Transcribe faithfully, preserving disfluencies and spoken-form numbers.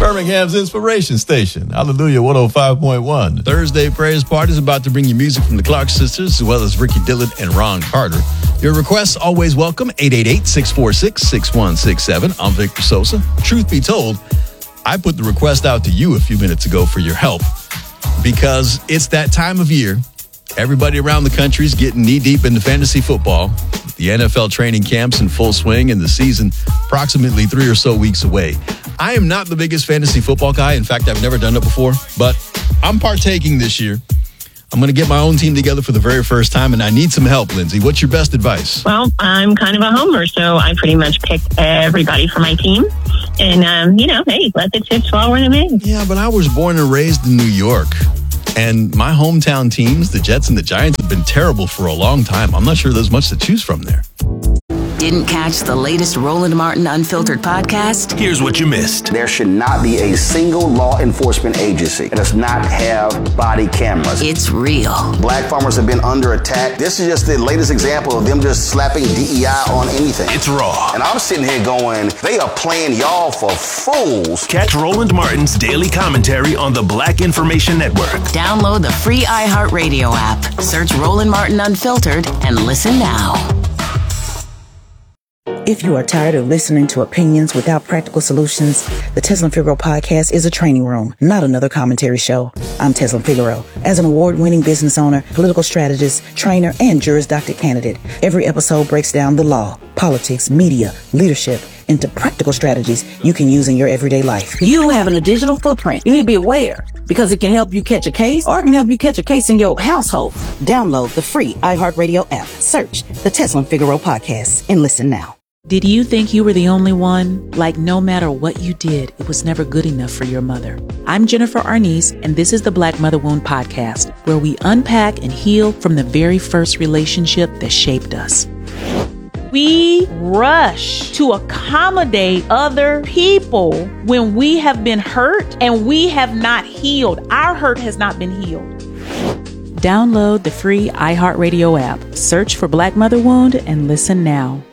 Birmingham's Inspiration Station. Hallelujah, one oh five point one. Thursday Praise Party is about to bring you music from the Clark Sisters, as well as Ricky Dillon and Ron Carter. Your requests always welcome, eight eight eight, six four six, six one six seven. I'm Victor Sosa. Truth be told, I put the request out to you a few minutes ago for your help because it's that time of year. Everybody around the country is getting knee-deep into fantasy football. The N F L training camp's in full swing and the season approximately three or so weeks away. I am not the biggest fantasy football guy. In fact, I've never done it before, but I'm partaking this year. I'm going to get my own team together for the very first time, and I need some help, Lindsay. What's your best advice? Well, I'm kind of a homer, so I pretty much pick everybody for my team. And, um, you know, hey, let the chips fall where they may. Yeah, but I was born and raised in New York. And my hometown teams, the Jets and the Giants, have been terrible for a long time. I'm not sure there's much to choose from there. Didn't catch the latest Roland Martin Unfiltered podcast? Here's what you missed. There should not be a single law enforcement agency that does not have body cameras. It's real. Black farmers have been under attack. This is just the latest example of them just slapping D E I on anything. It's raw. And I'm sitting here going, they are playing y'all for fools. Catch Roland Martin's daily commentary on the Black Information Network. Download the free iHeartRadio app. Search Roland Martin Unfiltered and listen now. If you are tired of listening to opinions without practical solutions, the Teslin Figaro podcast is a training room, not another commentary show. I'm Teslin Figaro. As an award-winning business owner, political strategist, trainer, and Juris Doctor candidate, every episode breaks down the law, politics, media, leadership, into practical strategies you can use in your everyday life. You having a digital footprint, you need to be aware because it can help you catch a case or it can help you catch a case in your household. Download the free iHeartRadio app. Search the Teslin Figaro podcast and listen now. Did you think you were the only one? Like no matter what you did, it was never good enough for your mother. I'm Jennifer Arnice, and this is the Black Mother Wound Podcast, where we unpack and heal from the very first relationship that shaped us. We rush to accommodate other people when we have been hurt and we have not healed. Our hurt has not been healed. Download the free iHeartRadio app. Search for Black Mother Wound and listen now.